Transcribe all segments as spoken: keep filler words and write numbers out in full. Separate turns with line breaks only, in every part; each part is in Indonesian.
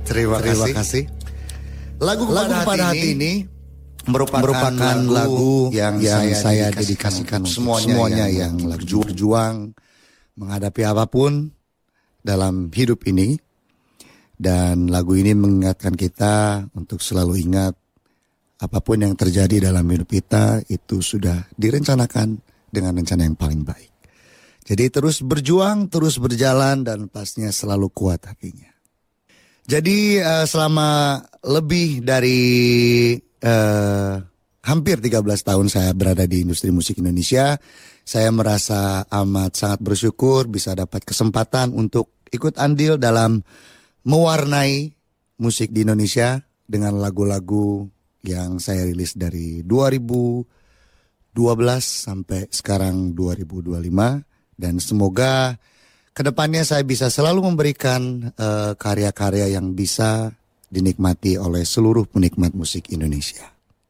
Terima, Terima kasih. kasih. Lagu Kepada, lagu Pada Hati ini merupakan, merupakan lagu yang, yang saya, saya dedikasikan semuanya, semuanya yang, yang lagi berjuang menghadapi apapun dalam hidup ini. Dan lagu ini mengingatkan kita untuk selalu ingat apapun yang terjadi dalam hidup kita itu sudah direncanakan dengan rencana yang paling baik. Jadi terus berjuang, terus berjalan dan pastinya selalu kuat hatinya. Jadi uh, selama lebih dari uh, hampir tiga belas tahun saya berada di industri musik Indonesia, saya merasa amat sangat bersyukur bisa dapat kesempatan untuk ikut andil dalam mewarnai musik di Indonesia dengan lagu-lagu yang saya rilis dari dua ribu dua belas sampai sekarang dua ribu dua puluh lima. Dan semoga kedepannya saya bisa selalu memberikan uh, karya-karya yang bisa dinikmati oleh seluruh penikmat musik Indonesia.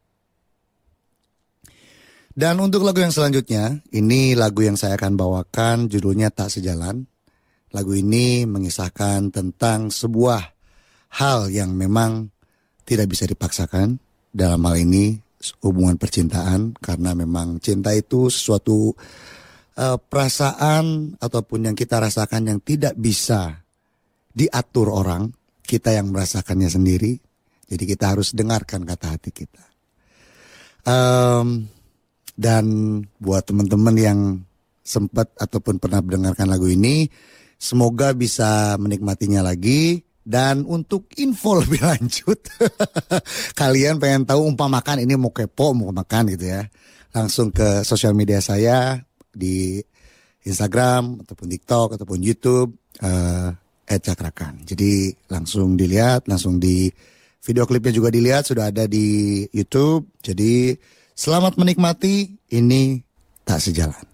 Dan untuk lagu yang selanjutnya, ini lagu yang saya akan bawakan judulnya Tak Sejalan. Lagu ini mengisahkan tentang sebuah hal yang memang tidak bisa dipaksakan. Dalam hal ini hubungan percintaan, karena memang cinta itu sesuatu Uh, perasaan ataupun yang kita rasakan yang tidak bisa diatur orang, kita yang merasakannya sendiri. Jadi kita harus dengarkan kata hati kita. Um, dan buat teman-teman yang sempat ataupun pernah mendengarkan lagu ini, semoga bisa menikmatinya lagi. Dan untuk info lebih lanjut, kalian pengen tahu umpamakan ini mau kepo, mau makan gitu ya, langsung ke sosial media saya di Instagram ataupun TikTok ataupun YouTube uh, et cakrakan. Jadi langsung dilihat, langsung di video klipnya juga dilihat, sudah ada di YouTube. Jadi selamat menikmati, ini Tak Sejalan.